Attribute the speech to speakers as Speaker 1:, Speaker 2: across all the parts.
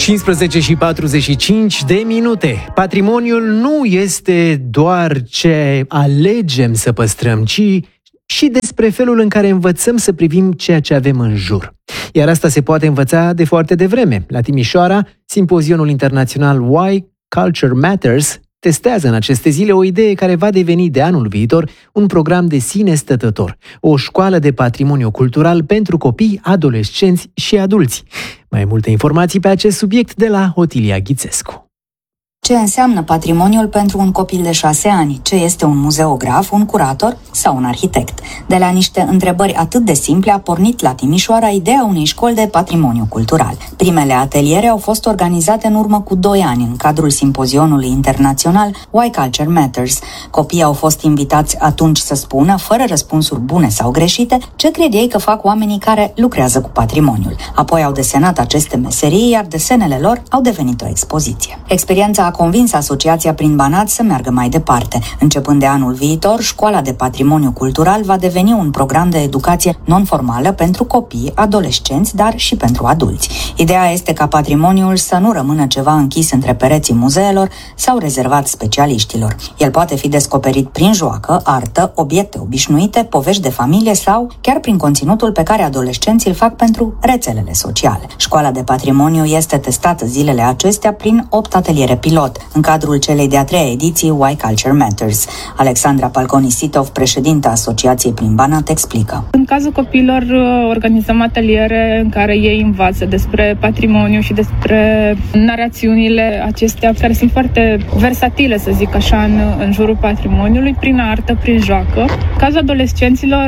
Speaker 1: 15:45. Patrimoniul nu este doar ce alegem să păstrăm, ci și despre felul în care învățăm să privim ceea ce avem în jur. Iar asta se poate învăța de foarte devreme. La Timișoara, simpozionul internațional Why Culture Matters testează în aceste zile o idee care va deveni de anul viitor un program de sine stătător, o școală de patrimoniu cultural pentru copii, adolescenți și adulți. Mai multe informații pe acest subiect de la Otilia Ghițescu.
Speaker 2: Ce înseamnă patrimoniul pentru un copil de 6 ani? Ce este un muzeograf, un curator sau un arhitect? De la niște întrebări atât de simple a pornit la Timișoara ideea unei școli de patrimoniu cultural. Primele ateliere au fost organizate în urmă cu 2 ani în cadrul simpozionului internațional Why Culture Matters. Copiii au fost invitați atunci să spună, fără răspunsuri bune sau greșite, ce cred ei că fac oamenii care lucrează cu patrimoniul. Apoi au desenat aceste meserii, iar desenele lor au devenit o expoziție. Experiența a convins Asociația prin Banat să meargă mai departe. Începând de anul viitor, școala de patrimoniu cultural va deveni un program de educație non-formală pentru copii, adolescenți, dar și pentru adulți. Ideea este ca patrimoniul să nu rămână ceva închis între pereții muzeelor sau rezervat specialiștilor. El poate fi descoperit prin joacă, artă, obiecte obișnuite, povești de familie sau chiar prin conținutul pe care adolescenții îl fac pentru rețelele sociale. Școala de patrimoniu este testată zilele acestea prin 8 ateliere pilot în cadrul celei de-a 3-a ediții Why Culture Matters. Alexandra Palconi-Sitov, președinta Asociației prin Banat, explică.
Speaker 3: În cazul copiilor organizăm ateliere în care ei învață despre patrimoniu și despre narațiunile acestea care sunt foarte versatile, să zic așa, în jurul patrimoniului, prin artă, prin joacă. În cazul adolescenților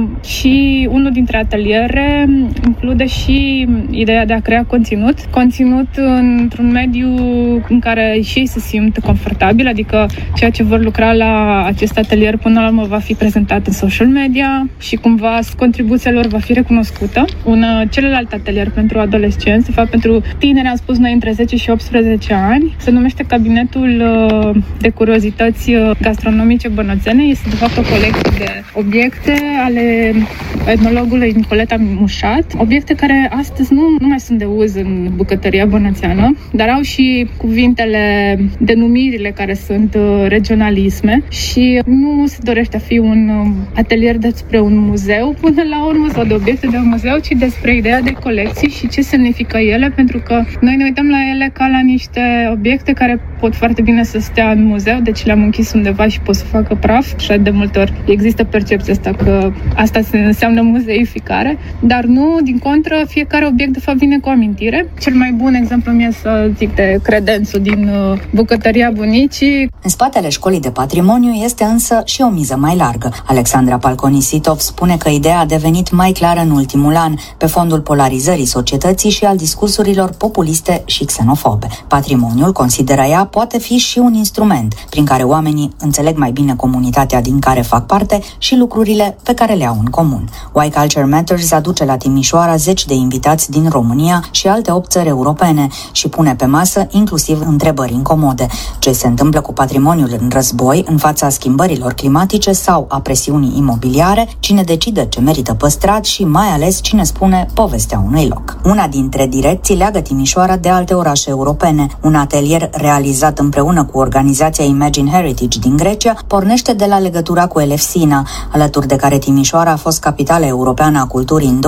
Speaker 3: și unul dintre ateliere include și ideea de a crea conținut într-un mediu în care și ei se simt confortabil, adică ceea ce vor lucra la acest atelier până la urmă va fi prezentat în social media și cumva contribuția lor va fi recunoscută. Celălalt atelier pentru adolescenți, de fapt pentru tineri, am spus noi, între 10 și 18 ani, se numește Cabinetul de Curiozități Gastronomice Bănățene. Este de fapt o colecție de obiecte ale etnologului Nicoleta Mușat, obiecte care astăzi nu mai sunt de uz în bucătăria bănățeană, dar au și cuvintele, denumirile care sunt regionalisme și nu se dorește a fi un atelier despre un muzeu până la urmă sau de obiecte de un muzeu, ci despre ideea de colecții și ce semnifică ele, pentru că noi ne uităm la ele ca la niște obiecte care pot foarte bine să stea în muzeu, deci le-am închis undeva și pot să facă praf. Și de multe ori există percepția asta că asta înseamnă muzeificare, dar nu, din contră, fiecare obiect de fapt vine cu o amintire. Cel mai bun exemplu mi-e să zic de credențul din bucătăria bunicii.
Speaker 2: În spatele școlii de patrimoniu este însă și o miză mai largă. Alexandra Palconi-Sitov spune că ideea a devenit mai clară în ultimul an, pe fondul polarizării societății și al discursurilor populiste și xenofobe. Patrimoniul, consideră ea, poate fi și un instrument prin care oamenii înțeleg mai bine comunitatea din care fac parte și lucrurile pe care le au în comun. Why Culture Matters aduce la Timișoara 10 de invitați din România și alte 8 țări europene și pune pe masă inclusiv întrebări incomode. Ce se întâmplă cu patrimoniul în război, în fața schimbărilor climatice sau a presiunii imobiliare, cine decide ce merită păstrat și mai ales cine spune povestea unui loc. Una dintre direcții leagă Timișoara de alte orașe europene. Un atelier realizat împreună cu organizația Imagine Heritage din Grecia pornește de la legătura cu Elefsina, alături de care Timișoara a fost capitala europeană a culturii în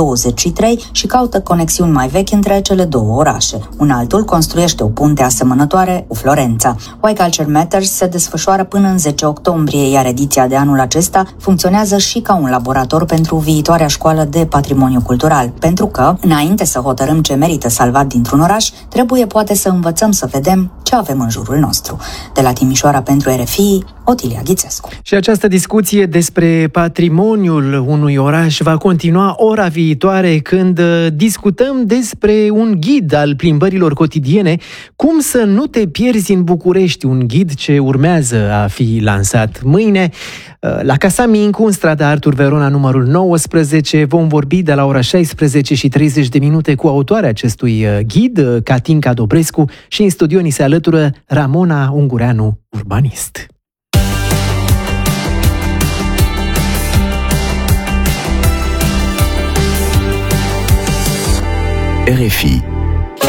Speaker 2: 2023 și caută conexiuni mai vechi între cele două orașe. Un altul construiește o punte asemănătoare cu Florența. Why Culture Matters se desfășoară până în 10 octombrie, iar ediția de anul acesta funcționează și ca un laborator pentru viitoarea școală de patrimoniu cultural, pentru că, înainte să hotărâm ce merită salvat dintr-un oraș, trebuie poate să învățăm să vedem ce avem în jurul nostru. De la Timișoara pentru RFI, Otilia Ghițescu.
Speaker 1: Și această discuție despre patrimoniul unui oraș va continua ora viitoare, când discutăm despre un ghid al plimbărilor cotidiene, cum să nu te pierzi în București, un ghid ce urmează a fi lansat mâine la Casa Mincu, în strada Artur Verona numărul 19. Vom vorbi de la ora 16:30 cu autoarea acestui ghid, Catinca Dobrescu, și în studio ni se alătură Ramona Ungureanu, urbanist.
Speaker 4: RFI